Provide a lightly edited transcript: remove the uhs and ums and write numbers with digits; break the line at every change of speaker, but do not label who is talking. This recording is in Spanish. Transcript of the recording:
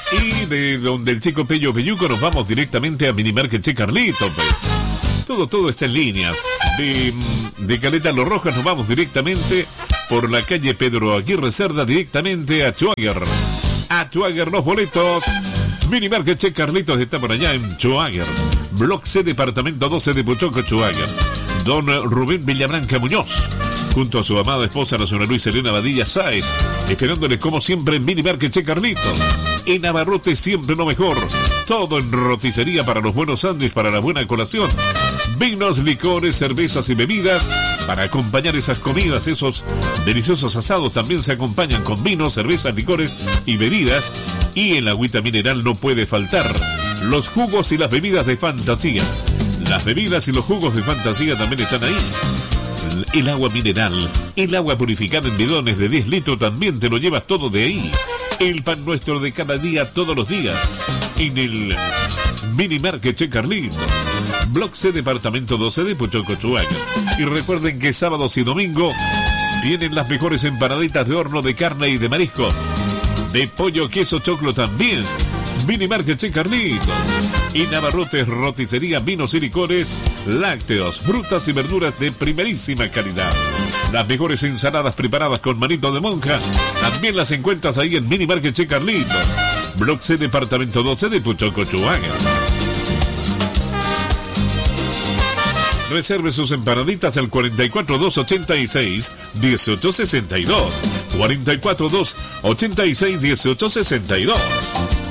Y de donde el chico Pello Peyuco nos vamos directamente a Minimarket Che Carlito, pues. Todo está en línea. De Caleta Los Rojas nos vamos directamente por la calle Pedro Aguirre Cerda directamente a Chuager. A Chuager los boletos. Minimarket Che Carlitos está por allá en Chuager. Block C, departamento 12 de Puchoco, Chuager. Don Rubén Villabranca Muñoz, junto a su amada esposa, la señora Luis Elena Badilla Sáez, esperándole como siempre en Minimarket Che Carlitos. En Abarrotes siempre lo mejor. Todo en roticería para los buenos sándwiches, para la buena colación. Vinos, licores, cervezas y bebidas para acompañar esas comidas, esos deliciosos asados también se acompañan con vinos, cervezas, licores y bebidas. Y el agüita mineral no puede faltar. Los jugos y las bebidas de fantasía. Las bebidas y los jugos de fantasía también están ahí. El agua mineral, el agua purificada en bidones de 10 litros también te lo llevas todo de ahí. El pan nuestro de cada día, todos los días. En el Minimarket Che Carlitos. Block C, departamento 12 de Puchoco, Chuaga. Y recuerden que sábados y domingo vienen las mejores empanaditas de horno de carne y de marisco. De pollo, queso, choclo también. Minimarket Che Carlitos. Y Navarrotes, roticería, vinos y licores, lácteos, frutas y verduras de primerísima calidad. Las mejores ensaladas preparadas con manito de monja también las encuentras ahí en Minimarket Che Carlitos. Block C, departamento 12 de Puchoco, Chuaga. Reserve sus empanaditas al 44286-1862. 44286-1862.